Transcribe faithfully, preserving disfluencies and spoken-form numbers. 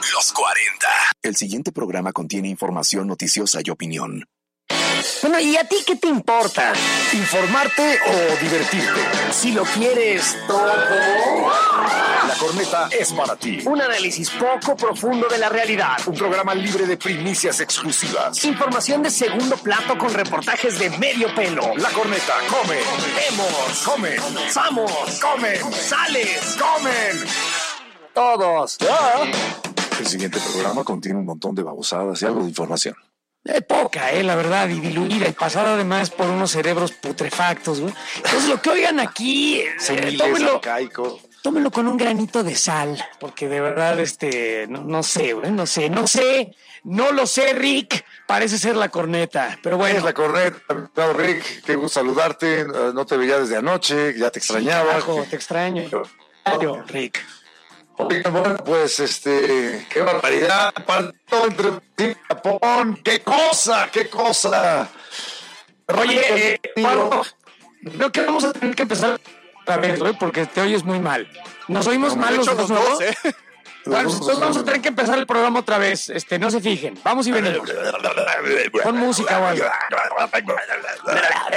Los cuarenta. El siguiente programa contiene información noticiosa y opinión. Bueno, ¿y a ti qué te importa? ¿Informarte o divertirte? Si lo quieres todo. La Corneta es para ti. Un análisis poco profundo de la realidad. Un programa libre de primicias exclusivas. Información de segundo plato con reportajes de medio pelo. La Corneta come. Vemos. Comen. Vamos. Comen. Sales. Comen. Todos. ¿Ya? El siguiente programa contiene un montón de babosadas y algo de información. Eh, poca, eh, la verdad, y diluida y pasada además por unos cerebros putrefactos, güey. Entonces lo que oigan aquí, eh, tómenlo, arcaico. tómenlo con un granito de sal, porque de verdad, este, no, no sé, güey, no sé, no sé, no lo sé, Rick, parece ser la Corneta, pero bueno. Es la Corneta, no, Rick, qué gusto saludarte, no te veía desde anoche, ya te extrañaba. Carajo, te extraño. Yo, Rick. Oigan, bueno, pues, este, qué barbaridad, partido entre Brasil y Japón, qué cosa, qué cosa. Oye, eh, Pablo, creo que vamos a tener que empezar otra vez, güey, porque te oyes muy mal. Nos oímos mal los dos, ¿no? dos, ¿eh? Bueno, entonces vamos a tener que empezar el programa otra vez. Este, no se fijen, vamos y venimos. Con música o algo.